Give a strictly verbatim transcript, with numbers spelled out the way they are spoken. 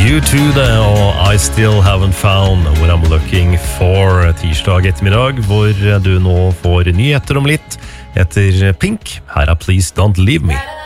U two det, og I still haven't found what I'm looking for. Tirsdag ettermiddag, hvor du nå får nyheter om litt etter Pink. Her er Please Don't Leave Me.